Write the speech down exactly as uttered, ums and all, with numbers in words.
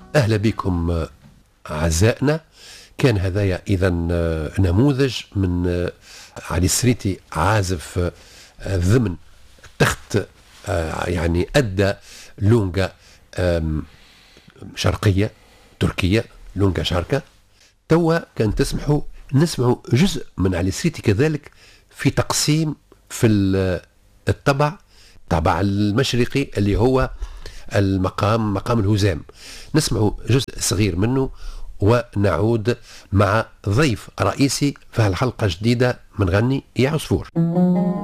أهلا بكم أعزائنا. كان هذايا إذا نموذج من علي السريتي، عازف ضمن تخت يعني أدى لونجا شرقية تركية، لونجا شاركة. توا كان تسمحوا نسمعوا جزء من علي السريتي كذلك في تقسيم في الطبع، طبع المشرقي اللي هو المقام مقام الهزام. نسمعوا جزء صغير منه ونعود مع ضيف رئيسي في هالحلقة جديدة من غني يا عصفور.